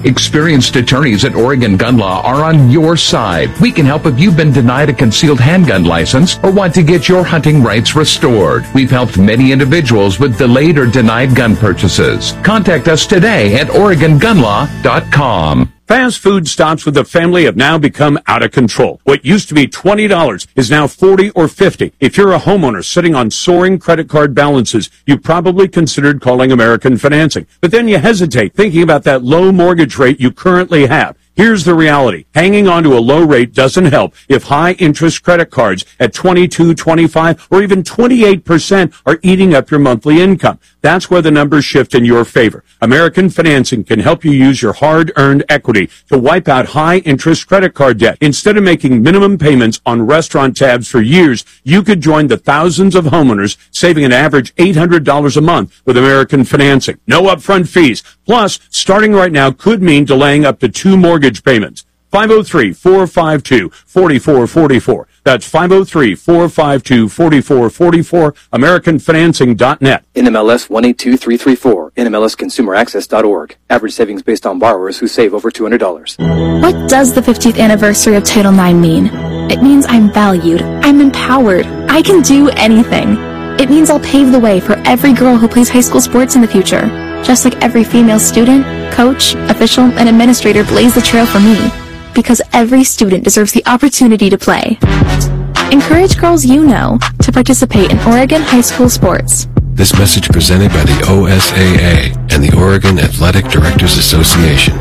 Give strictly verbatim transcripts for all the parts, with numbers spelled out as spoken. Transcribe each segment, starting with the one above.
Experienced attorneys at Oregon Gun Law are on your side. We can help if you've been denied a concealed handgun license or want to get your hunting rights restored. We've helped many individuals with delayed or denied gun purchases. Contact us today at Oregon Gun Law dot com. Fast food stops with the family have now become out of control. What used to be twenty dollars is now forty dollars or fifty dollars. If you're a homeowner sitting on soaring credit card balances, you probably considered calling American Financing. But then you hesitate thinking about that low mortgage rate you currently have. Here's the reality. Hanging on to a low rate doesn't help if high-interest credit cards at twenty-two, twenty-five, or even twenty-eight percent are eating up your monthly income. That's where the numbers shift in your favor. American Financing can help you use your hard-earned equity to wipe out high-interest credit card debt. Instead of making minimum payments on restaurant tabs for years, you could join the thousands of homeowners saving an average eight hundred dollars a month with American Financing. No upfront fees. Plus, starting right now could mean delaying up to two mortgage payments. five oh three, four five two, four four four four. That's five oh three, four five two, four four four four, American Financing dot net. N M L S one eight two three three four, N M L S consumer access dot org. Average savings based on borrowers who save over two hundred dollars. What does the fiftieth anniversary of Title nine mean? It means I'm valued, I'm empowered, I can do anything. It means I'll pave the way for every girl who plays high school sports in the future. Just like every female student, coach, official, and administrator blazed the trail for me. Because every student deserves the opportunity to play. Encourage girls you know to participate in Oregon high school sports. This message presented by the O S A A and the Oregon Athletic Directors Association.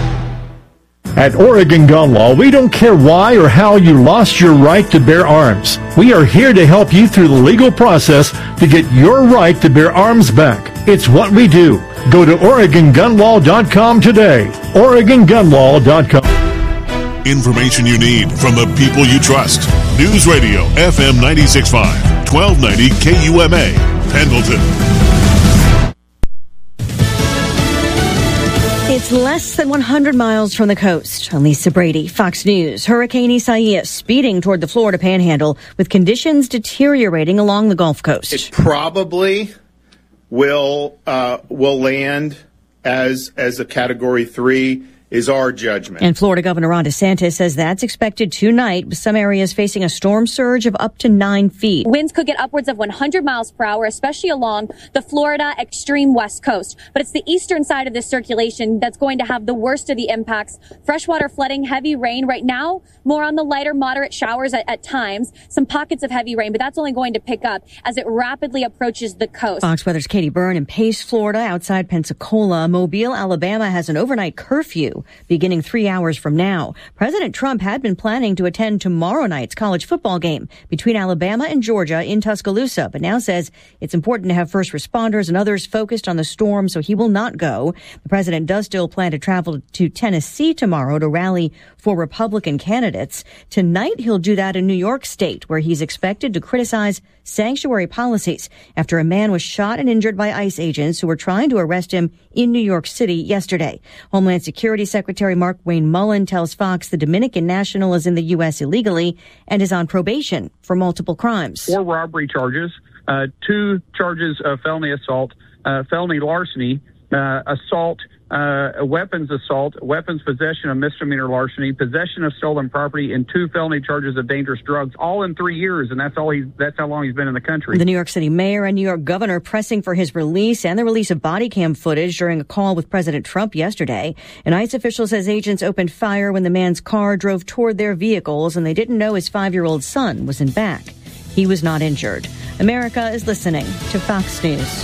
At Oregon Gun Law, we don't care why or how you lost your right to bear arms. We are here to help you through the legal process to get your right to bear arms back. It's what we do. Go to Oregon Gun Law dot com today. Oregon Gun Law dot com. Information you need from the people you trust. News Radio F M ninety-six point five, twelve ninety K U M A, Pendleton. It's less than one hundred miles from the coast. I'm Lisa Brady, Fox News. Hurricane Isaias speeding toward the Florida Panhandle with conditions deteriorating along the Gulf Coast. It probably will uh, will land as as a Category three. Is our judgment. And Florida Governor Ron DeSantis says that's expected tonight, with some areas facing a storm surge of up to nine feet. Winds could get upwards of one hundred miles per hour, especially along the Florida extreme west coast. But it's the eastern side of this circulation that's going to have the worst of the impacts. Freshwater flooding, heavy rain. Right now, more on the lighter, moderate showers at, at times. Some pockets of heavy rain, but that's only going to pick up as it rapidly approaches the coast. Fox Weather's Katie Byrne in Pace, Florida, outside Pensacola. Mobile, Alabama has an overnight curfew beginning three hours from now. President Trump had been planning to attend tomorrow night's college football game between Alabama and Georgia in Tuscaloosa, but now says it's important to have first responders and others focused on the storm, so he will not go. The president does still plan to travel to Tennessee tomorrow to rally for Republican candidates. Tonight, he'll do that in New York State, where he's expected to criticize sanctuary policies after a man was shot and injured by ICE agents who were trying to arrest him in New York City yesterday. Homeland Security Secretary Mark Wayne Mullen tells Fox the Dominican national is in the U S illegally and is on probation for multiple crimes. Four robbery charges, uh, two charges of felony assault, uh, felony larceny, uh, assault, uh, a weapons assault, weapons possession of misdemeanor larceny, possession of stolen property, and two felony charges of dangerous drugs, all in three years, and that's all he's, that's how long he's been in the country. The New York City mayor and New York governor pressing for his release and the release of body cam footage during a call with President Trump yesterday. An ICE official says agents opened fire when the man's car drove toward their vehicles, and they didn't know his five-year-old son was in back. He was not injured. America is listening to Fox News.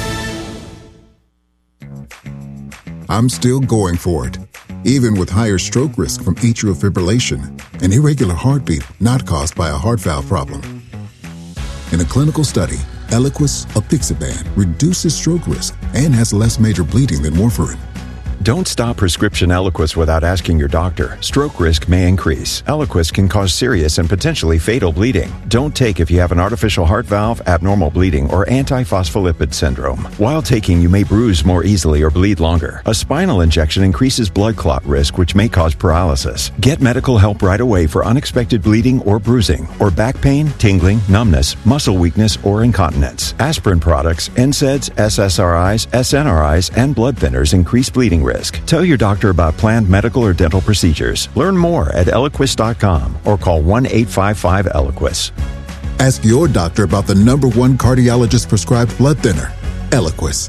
I'm still going for it, even with higher stroke risk from atrial fibrillation, an irregular heartbeat not caused by a heart valve problem. In a clinical study, Eliquis apixaban reduces stroke risk and has less major bleeding than warfarin. Don't stop prescription Eliquis without asking your doctor. Stroke risk may increase. Eliquis can cause serious and potentially fatal bleeding. Don't take if you have an artificial heart valve, abnormal bleeding, or antiphospholipid syndrome. While taking, you may bruise more easily or bleed longer. A spinal injection increases blood clot risk, which may cause paralysis. Get medical help right away for unexpected bleeding or bruising, or back pain, tingling, numbness, muscle weakness, or incontinence. Aspirin products, N SAIDs, S S R Is, S N R Is, and blood thinners increase bleeding risk. Tell your doctor about planned medical or dental procedures. Learn more at Eliquis dot com or call one eight five five Eliquis. Ask your doctor about the number one cardiologist prescribed blood thinner, Eliquis.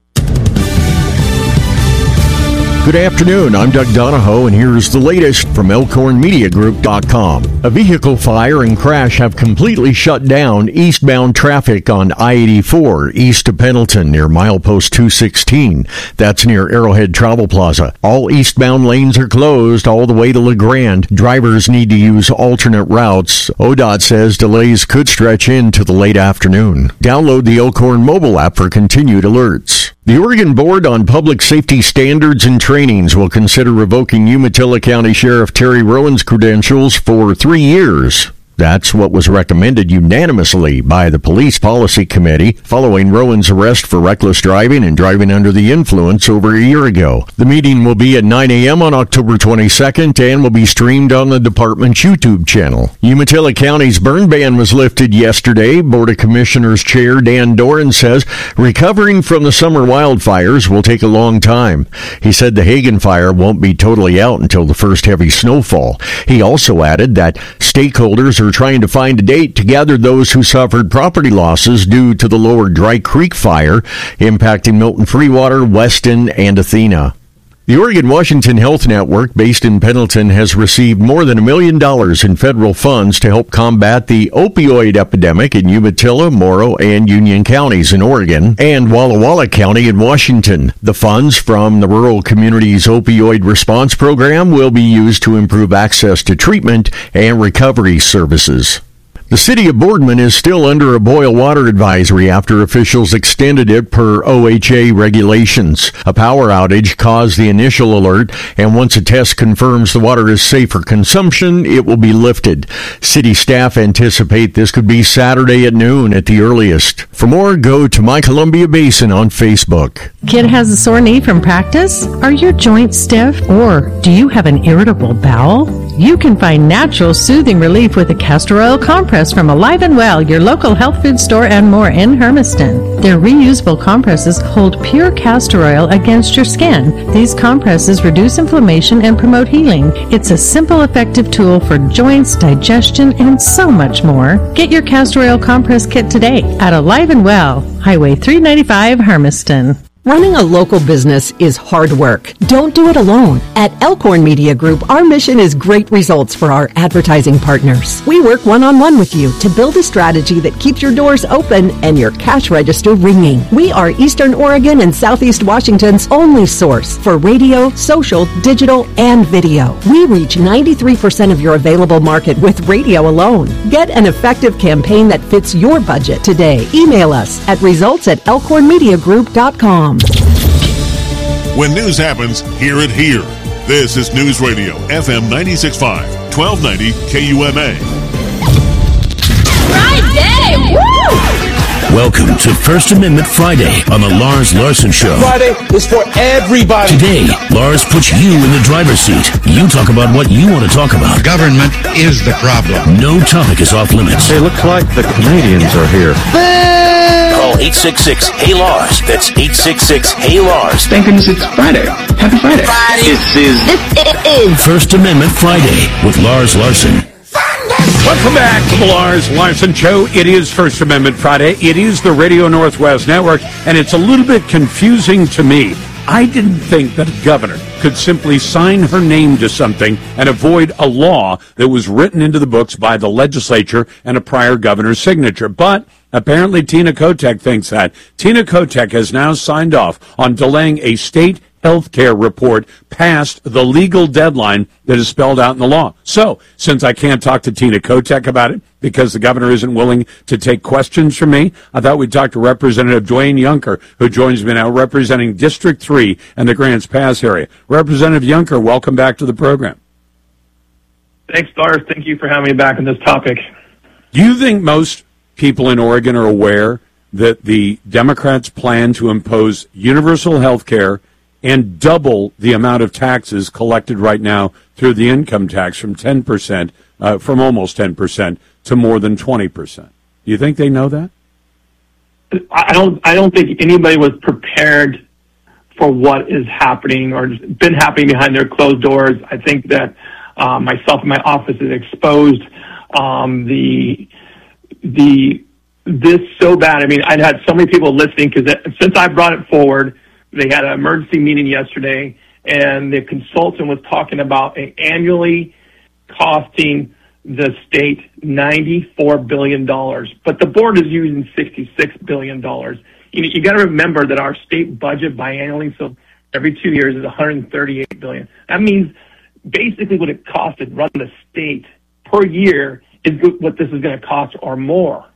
Good afternoon, I'm Doug Donahoe, and here's the latest from Elkhorn Media Group dot com. A vehicle fire and crash have completely shut down eastbound traffic on I eighty-four east of Pendleton near milepost two sixteen. That's near Arrowhead Travel Plaza. All eastbound lanes are closed all the way to LeGrand. Drivers need to use alternate routes. O D O T says delays could stretch into the late afternoon. Download the Elkhorn mobile app for continued alerts. The Oregon Board on Public Safety Standards and Trainings will consider revoking Umatilla County Sheriff Terry Rowan's credentials for three years. That's what was recommended unanimously by the Police Policy Committee following Rowan's arrest for reckless driving and driving under the influence over a year ago. The meeting will be at nine a.m. on October twenty-second and will be streamed on the department's YouTube channel. Umatilla County's burn ban was lifted yesterday. Board of Commissioners Chair Dan Doran says recovering from the summer wildfires will take a long time. He said the Hagen fire won't be totally out until the first heavy snowfall. He also added that stakeholders are are trying to find a date to gather those who suffered property losses due to the lower Dry Creek fire impacting Milton Freewater, Weston, and Athena. The Oregon-Washington Health Network, based in Pendleton, has received more than a million dollars in federal funds to help combat the opioid epidemic in Umatilla, Morrow, and Union counties in Oregon, and Walla Walla County in Washington. The funds from the Rural Communities Opioid Response Program will be used to improve access to treatment and recovery services. The city of Boardman is still under a boil water advisory after officials extended it per O H A regulations. A power outage caused the initial alert, and once a test confirms the water is safe for consumption, it will be lifted. City staff anticipate this could be Saturday at noon at the earliest. For more, go to My Columbia Basin on Facebook. Kid has a sore knee from practice? Are your joints stiff? Or do you have an irritable bowel? You can find natural soothing relief with a castor oil compress from Alive and Well, your local health food store and more in Hermiston. Their reusable compresses hold pure castor oil against your skin. These compresses reduce inflammation and promote healing. It's a simple, effective tool for joints, digestion, and so much more. Get your castor oil compress kit today at Alive and Well, Highway three ninety-five, Hermiston. Running a local business is hard work. Don't do it alone. At Elkhorn Media Group, our mission is great results for our advertising partners. We work one-on-one with you to build a strategy that keeps your doors open and your cash register ringing. We are Eastern Oregon and Southeast Washington's only source for radio, social, digital, and video. We reach ninety-three percent of your available market with radio alone. Get an effective campaign that fits your budget today. Email us at results at elkhorn media group dot com. When news happens, hear it here. This is News Radio, F M ninety-six point five, twelve ninety K U M A. Friday! Woo! Welcome to First Amendment Friday on the Lars Larson Show. Friday is for everybody. Today, Lars puts you in the driver's seat. You talk about what you want to talk about. Government is the problem. No topic is off limits. It looks like the Canadians are here. Call eight six six, H E Y, Lars. That's eight six six, H E Y, Lars. Thank goodness it's Friday. Happy Friday. Friday. This is, this is First Amendment Friday with Lars Larson. Welcome back to the Lars Larson Show. It is First Amendment Friday. It is the Radio Northwest Network, and it's a little bit confusing to me. I didn't think that a governor could simply sign her name to something and avoid a law that was written into the books by the legislature and a prior governor's signature. But apparently Tina Kotek thinks that. Tina Kotek has now signed off on delaying a state health care report past the legal deadline that is spelled out in the law. So, since I can't talk to Tina Kotek about it because the governor isn't willing to take questions from me, I thought we'd talk to Representative Dwayne Yunker, who joins me now representing District three and the Grants Pass area. Representative Yunker, welcome back to the program. Thanks, Lars. Thank you for having me back on this topic. Do you think most people in Oregon are aware that the Democrats plan to impose universal health care and double the amount of taxes collected right now through the income tax from ten percent, uh, from almost ten percent to more than twenty percent? Do you think they know that? I don't. I don't think anybody was prepared for what is happening or has been happening behind their closed doors. I think that uh, myself and my office has exposed um, the the this so bad. I mean, I'd had so many people listening because since I brought it forward, they had an emergency meeting yesterday, and the consultant was talking about a annually costing the state ninety-four billion dollars, but the board is using sixty-six billion dollars. You, you got to remember that our state budget biannually, so every two years, is one hundred thirty-eight billion dollars. That means basically what it costs to run the state per year is what this is going to cost or more.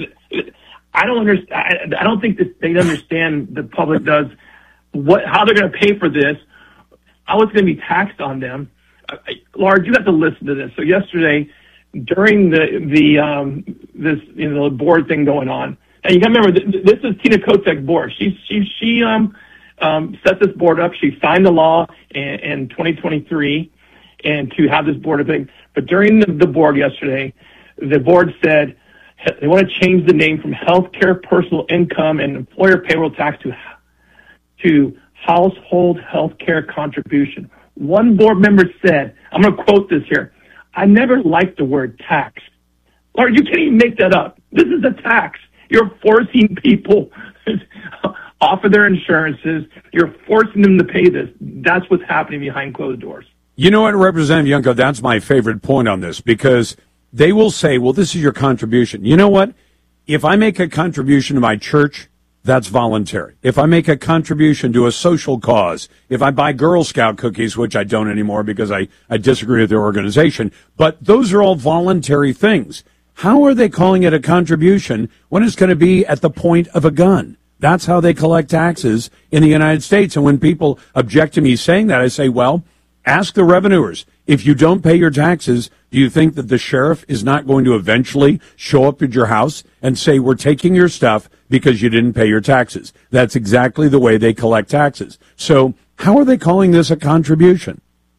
I don't understand. I don't think that they understand, the public does, what how they're going to pay for this, how it's going to be taxed on them. Lars, you have to listen to this. So yesterday, during the the um, this you know the board thing going on, and you got to remember th- this is Tina Kotek's board. She she she um um set this board up. She signed the law in, in twenty twenty-three, and to have this board of thing. But during the, the board yesterday, the board said they want to change the name from healthcare personal income and employer payroll tax to to household healthcare contribution. One board member said, I'm going to quote this here, I never liked the word tax. Lord, you can't even make that up. This is a tax. You're forcing people off of their insurances. You're forcing them to pay this. That's what's happening behind closed doors. You know what, Representative Yunko, that's my favorite point on this, because they will say, well, this is your contribution. You know what? If I make a contribution to my church, that's voluntary. If I make a contribution to a social cause, if I buy Girl Scout cookies, which I don't anymore because I, I disagree with their organization, but those are all voluntary things. How are they calling it a contribution when it's going to be at the point of a gun? That's how they collect taxes in the United States. And when people object to me saying that, I say, well, ask the revenuers. If you don't pay your taxes, do you think that the sheriff is not going to eventually show up at your house and say, we're taking your stuff because you didn't pay your taxes? That's exactly the way they collect taxes. So how are they calling this a contribution?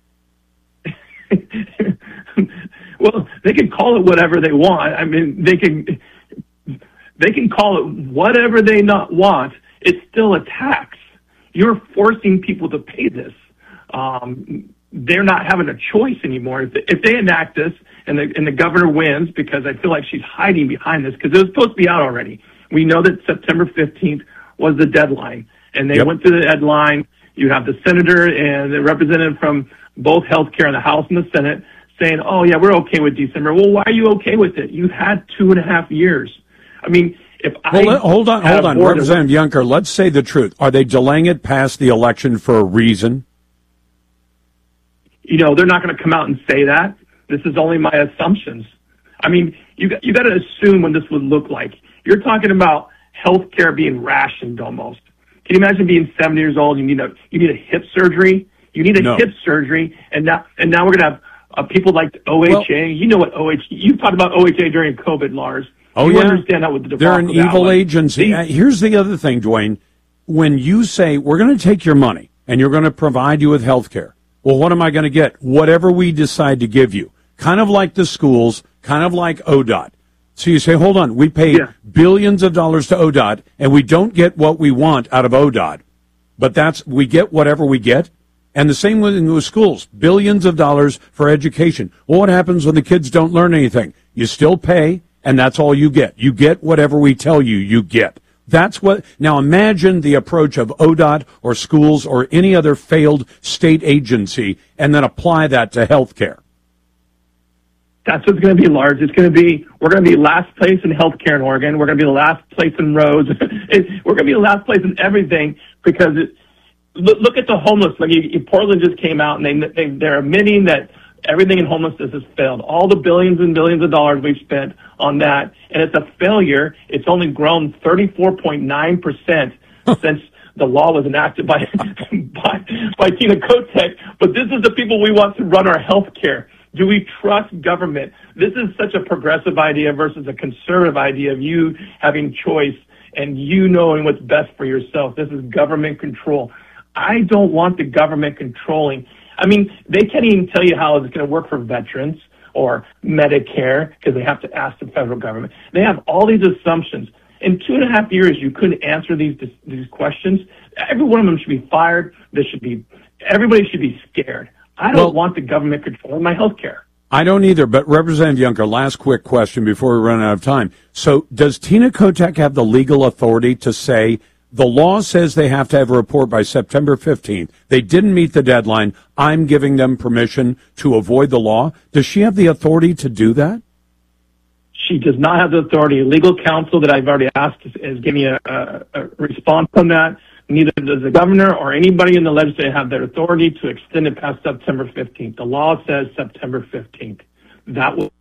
Well, they can call it whatever they want. I mean, they can they can call it whatever they not want. It's still a tax. You're forcing people to pay this. Um, they're not having a choice anymore. If they, if they enact this and the, and the governor wins, because I feel like she's hiding behind this, because it was supposed to be out already. We know that September fifteenth was the deadline, and they yep. went through the deadline. You have the senator and the representative from both healthcare in the House and the Senate saying, oh, yeah, we're okay with December. Well, why are you okay with it? You had two and a half years. I mean, if I... Well, let, hold on, hold on, Representative Yunker, let's say the truth. Are they delaying it past the election for a reason? You know, they're not going to come out and say that. This is only my assumptions. I mean, you got, you got to assume what this would look like. You're talking about health care being rationed almost. Can you imagine being seventy years old? You need a you need a hip surgery. You need a no. hip surgery, and now and now we're going to have uh, people like O H A. Well, you know what O H A? You talked about O H A during COVID, Lars. Oh you yeah, understand that with the they're an evil agency. They, Here's the other thing, Dwayne. When you say we're going to take your money and you're going to provide you with health care, well, what am I going to get? Whatever we decide to give you. Kind of like the schools, kind of like O D O T. So you say, hold on, we pay yeah. billions of dollars to O D O T, and we don't get what we want out of O D O T. But that's, we get whatever we get. And the same with, with schools, billions of dollars for education. Well, what happens when the kids don't learn anything? You still pay, and that's all you get. You get whatever we tell you you get. That's what, now imagine the approach of O D O T or schools or any other failed state agency, and then apply that to health care. That's what's going to be, Lars. It's going to be, we're going to be last place in healthcare in Oregon. We're going to be the last place in roads. We're going to be the last place in everything because it, look, look at the homeless. Like you, Portland just came out and they, they, they're admitting that everything in homelessness has failed. All the billions and billions of dollars we've spent on that, and it's a failure. It's only grown thirty-four point nine percent since the law was enacted by, by, by Tina Kotek. But this is the people we want to run our health care. Do we trust government? This is such a progressive idea versus a conservative idea of you having choice and you knowing what's best for yourself. This is government control. I don't want the government controlling. I mean, they can't even tell you how it's going to work for veterans or Medicare because they have to ask the federal government. They have all these assumptions. In two and a half years, you couldn't answer these these questions. every one of them should be fired. There should be, everybody should be scared. I don't Well- want the government controlling my health care. I don't either, but Representative Juncker, last quick question before we run out of time. So does Tina Kotek have the legal authority to say the law says they have to have a report by September fifteenth? They didn't meet the deadline. I'm giving them permission to avoid the law. Does she have the authority to do that? She does not have the authority. Legal counsel that I've already asked is, is giving me a, a, a response on that. Neither does the governor or anybody in the legislature have that authority to extend it past September fifteenth. The law says September fifteenth. That will.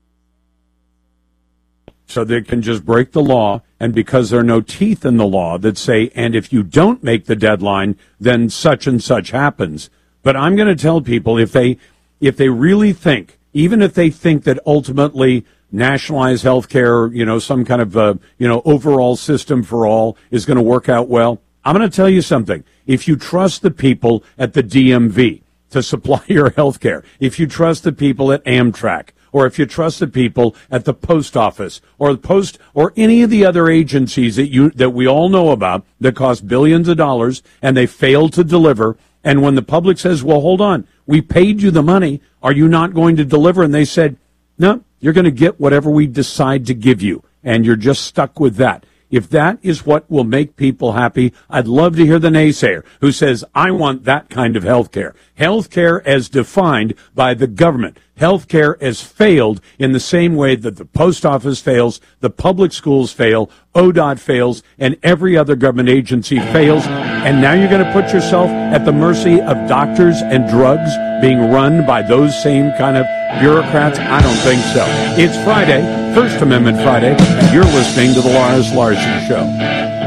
So they can just break the law, and because there are no teeth in the law that say, and if you don't make the deadline, then such and such happens. But I'm going to tell people, if they, if they really think, even if they think that ultimately nationalized health care, you know, some kind of, uh, you know, overall system for all is going to work out well, I'm going to tell you something. If you trust the people at the D M V to supply your health care, if you trust the people at Amtrak, or if you trust the people at the post office or the post or any of the other agencies that you that we all know about that cost billions of dollars and they fail to deliver, and when the public says, well, hold on, we paid you the money, are you not going to deliver? And they said, no, you're going to get whatever we decide to give you, and you're just stuck with that. If that is what will make people happy, I'd love to hear the naysayer who says, I want that kind of health care. Health care as defined by the government. Health care has failed in the same way that the post office fails, the public schools fail, O D O T fails, and every other government agency fails. And now you're going to put yourself at the mercy of doctors and drugs being run by those same kind of bureaucrats? I don't think so. It's Friday, First Amendment Friday, and you're listening to The Lars Larson Show.